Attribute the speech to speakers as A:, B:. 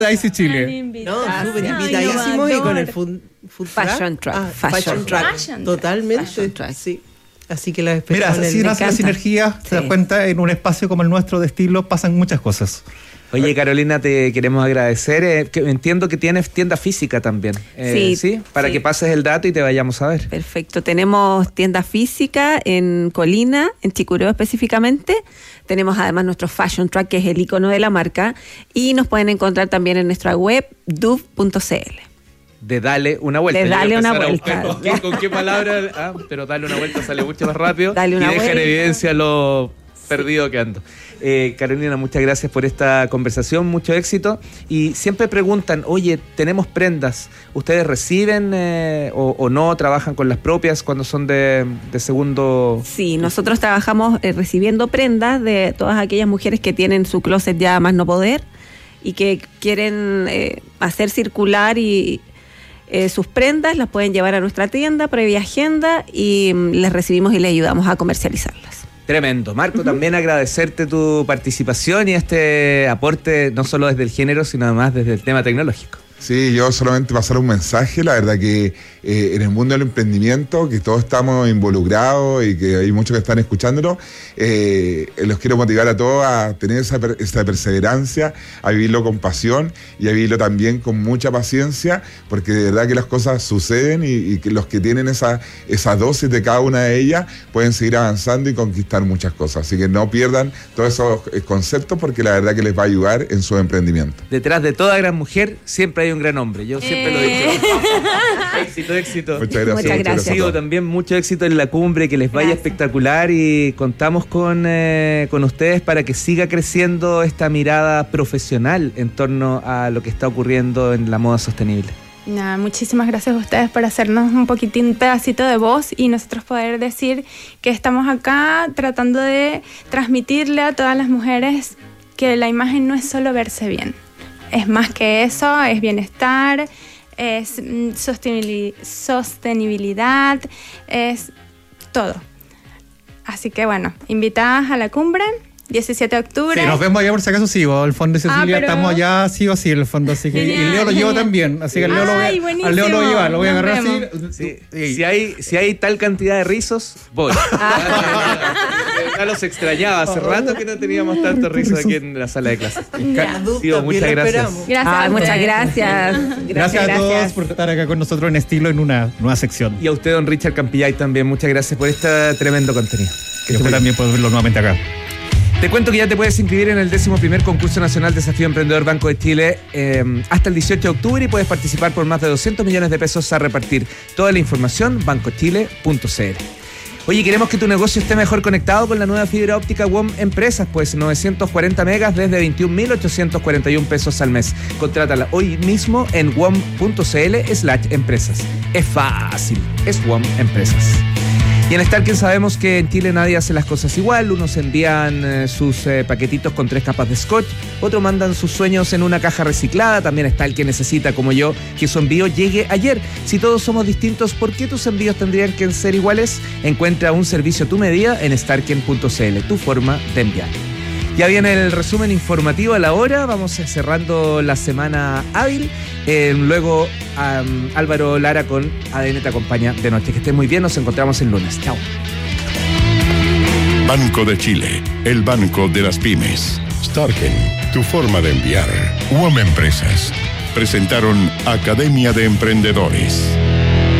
A: Daisy Chile.
B: No, súper invitadísimos y con el food
C: Fashion Track.
B: Fashion Track. Totalmente.
C: Fashion Track.
B: Sí. Así que las
A: Mira, si nace la sinergia, te das cuenta, en un espacio como el nuestro de estilo pasan muchas cosas.
D: Oye, Carolina, te queremos agradecer. Entiendo que tienes tienda física también. ¿Sí? Para que pases el dato y te vayamos a ver.
C: Perfecto. Tenemos tienda física en Colina, en Chicureo específicamente. Tenemos además nuestro Fashion Track, que es el icono de la marca. Y nos pueden encontrar también en nuestra web, duv.cl.
D: De darle una vuelta.
C: De darle una vuelta.
D: ¿Con qué palabra? Pero darle una vuelta sale mucho más rápido.
C: Dale una
D: y deja en
C: vuelta.
D: evidencia lo perdido que ando. Carolina, muchas gracias por esta conversación, mucho éxito. Y siempre preguntan, oye, tenemos prendas, ¿ustedes reciben o no trabajan con las propias cuando son de segundo?
C: Sí, nosotros trabajamos recibiendo prendas de todas aquellas mujeres que tienen su closet ya más no poder y que quieren hacer circular y sus prendas, las pueden llevar a nuestra tienda previa agenda y les recibimos y les ayudamos a comercializarlas.
D: Tremendo. Marco, también agradecerte tu participación y este aporte, no solo desde el género, sino además desde el tema tecnológico.
E: Sí, yo solamente pasar un mensaje, la verdad que en el mundo del emprendimiento, que todos estamos involucrados y que hay muchos que están escuchándolo, los quiero motivar a todos a tener esa perseverancia, a vivirlo con pasión y a vivirlo también con mucha paciencia, porque de verdad que las cosas suceden y que los que tienen esa dosis de cada una de ellas pueden seguir avanzando y conquistar muchas cosas. Así que no pierdan todos esos conceptos porque la verdad que les va a ayudar en su emprendimiento.
D: Detrás de toda gran mujer siempre hay un gran hombre, yo siempre lo he dicho. Éxito.
E: Muchas gracias.
C: Muchas gracias.
D: Sigo también mucho éxito en la cumbre, que les vaya espectacular y contamos con ustedes para que siga creciendo esta mirada profesional en torno a lo que está ocurriendo en la moda sostenible.
F: Nada, muchísimas gracias a ustedes por hacernos un pedacito de voz y nosotros poder decir que estamos acá tratando de transmitirle a todas las mujeres que la imagen no es solo verse bien. Es más que eso, es bienestar, es sostenibilidad, es todo. Así que bueno, invitadas a la cumbre, 17 de octubre.
A: Sí, nos vemos allá por si acaso, sí, el fondo de Cecilia, estamos allá sí o sí, el fondo, así que y Leo lo llevo también, así que al Leo lo voy a llevar, lo voy a agarrar así.
D: Sí, si hay tal cantidad de rizos, voy. Ya los extrañaba, hace rato que no teníamos tantos rizos aquí en la sala de clases. Muchas gracias.
C: Muchas gracias.
A: Gracias a todos por estar acá con nosotros en Estilo en una nueva sección.
D: Y a usted, don Richard Campillay, también muchas gracias por este tremendo contenido.
A: Que usted también puede verlo nuevamente acá.
D: Te cuento que ya te puedes inscribir en el 11º Concurso Nacional Desafío Emprendedor Banco de Chile hasta el 18 de octubre y puedes participar por más de 200 millones de pesos a repartir. Toda la información, bancochile.cl. Oye, queremos que tu negocio esté mejor conectado con la nueva fibra óptica WOM Empresas, pues 940 megas desde 21.841 pesos al mes. Contrátala hoy mismo en wom.cl/empresas. Es fácil, es WOM Empresas. Y en Starken sabemos que en Chile nadie hace las cosas igual. Unos envían sus paquetitos con 3 capas de scotch, otros mandan sus sueños en una caja reciclada. También está el que necesita, como yo, que su envío llegue ayer. Si todos somos distintos, ¿por qué tus envíos tendrían que ser iguales? Encuentra un servicio a tu medida en starken.cl, tu forma de enviar. Ya viene el resumen informativo a la hora, vamos cerrando la semana hábil. Luego Álvaro Lara con ADN te acompaña de noche. Que estés muy bien, nos encontramos el lunes. Chao.
G: Banco de Chile, el banco de las pymes. Starken, tu forma de enviar. WOM Empresas presentaron Academia de Emprendedores.